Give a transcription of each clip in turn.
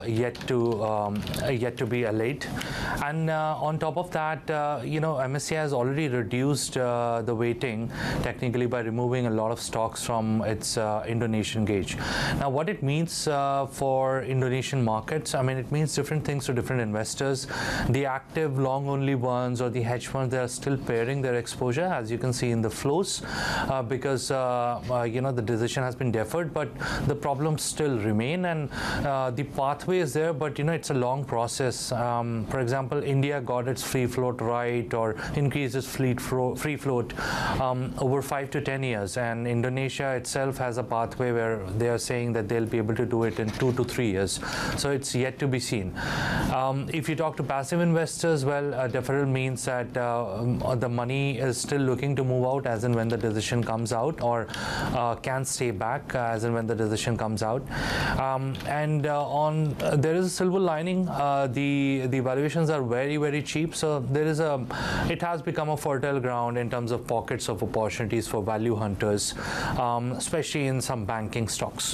yet to be allayed. And on top of that, MSCI has already reduced the weighting technically by removing a lot of stocks from its Indonesian gauge. Now, what it means for Indonesian markets, I mean, it means different things to different investors. The active long-only ones or the hedge funds, they are still pairing their exposure, as you can see in the flows, because the decision has been deferred, but the problems still remain, and the pathway is there, but it's a long process. For example, India got its free float right, or increased its free float over 5 to 10 years, and Indonesia itself has a pathway where they are saying that they'll be able to do it in 2 to 3 years. So it's yet to be seen. If you talk to passive investors, well, deferral means that the money is still looking to move out as and when the decision comes out, or can stay back as and when the decision comes out. There is a silver lining. The valuations are very, very cheap, so it has become a fertile ground in terms of pockets of opportunities for value hunters, especially in some banking stocks.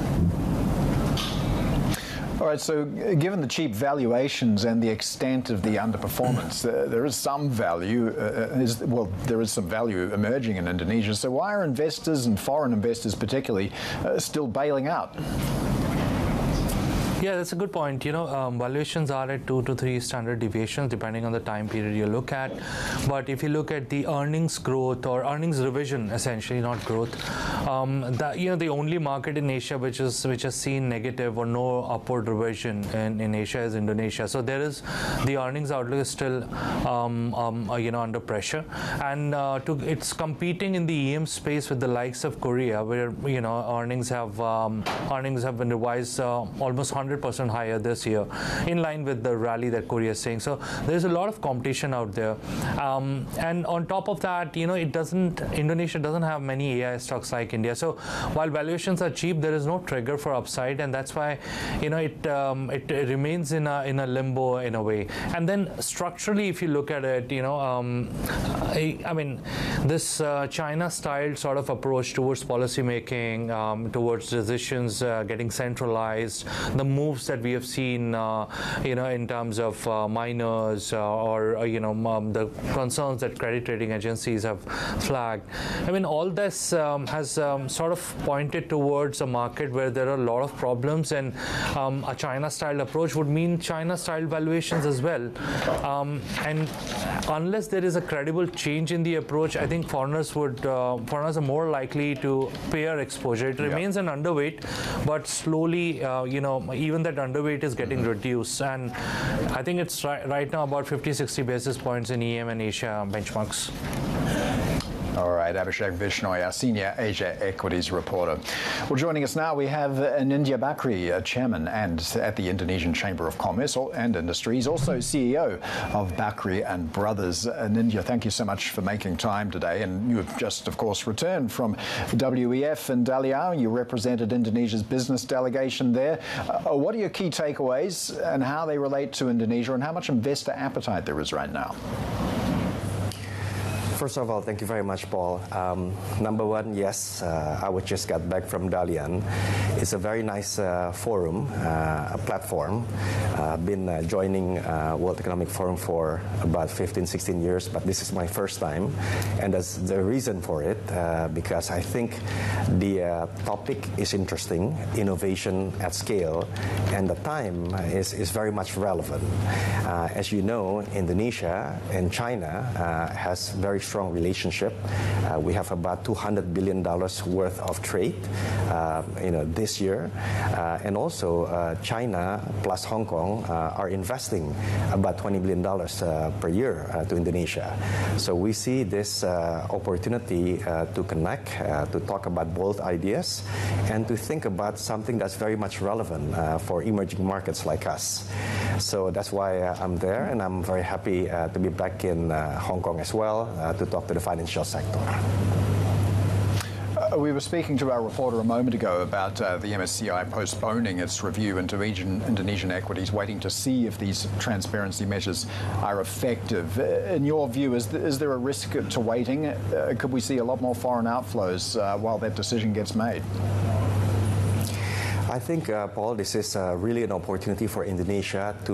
All right, so given the cheap valuations and the extent of the underperformance, there is some value, there is some value emerging in Indonesia. So why are investors, and foreign investors particularly, still bailing out? Yeah, that's a good point. Valuations are at 2 to 3 standard deviations depending on the time period you look at. But if you look at the earnings growth or earnings revision, essentially, not growth, the only market in Asia which has seen negative or no upward revision in Asia is Indonesia. So the earnings outlook is still under pressure, and it's competing in the EM space with the likes of Korea, where earnings have been revised almost 100% higher this year, in line with the rally that Korea is seeing. So there's a lot of competition out there, and on top of that, Indonesia doesn't have many AI stocks like India. So while valuations are cheap, there is no trigger for upside, and that's why it remains in a limbo in a way. And then structurally, if you look at it, this China-style sort of approach towards policy making, towards decisions getting centralized, the moves that we have seen, in terms of miners, or the concerns that credit rating agencies have flagged. All this has sort of pointed towards a market where there are a lot of problems, and a China-style approach would mean China-style valuations as well. And unless there is a credible change in the approach, I think foreigners are more likely to pair exposure. It remains an underweight, but slowly, even that underweight is getting reduced, and I think it's right now about 50-60 basis points in EM and Asia benchmarks. All right, Abhishek Vishnoi, our senior Asia equities reporter. Well, joining us now, we have Anindya Bakrie, chairman at the Indonesian Chamber of Commerce and Industries, also CEO of Bakrie and Brothers. Anindya, thank you so much for making time today. And you have just, of course, returned from WEF in Dalian. You represented Indonesia's business delegation there. What are your key takeaways and how they relate to Indonesia, and how much investor appetite there is right now? First of all, thank you very much, Paul. Number one, yes, I just got back from Dalian. It's a very nice forum, a platform. I've been joining World Economic Forum for about 15, 16 years, but this is my first time. And that's the reason for it, because I think the topic is interesting, innovation at scale, and the time is very much relevant. As you know, Indonesia and China has very strong relationship. We have about $200 billion worth of trade, this year, and also China plus Hong Kong are investing about $20 billion per year to Indonesia. So we see this opportunity to connect, to talk about bold ideas, and to think about something that's very much relevant for emerging markets like us. So that's why I'm there, and I'm very happy to be back in Hong Kong as well to talk to the financial sector. We were speaking to our reporter a moment ago about the MSCI postponing its review into Indonesian equities, waiting to see if these transparency measures are effective. In your view, is there a risk to waiting? Could we see a lot more foreign outflows while that decision gets made? I think, Paul, this is really an opportunity for Indonesia to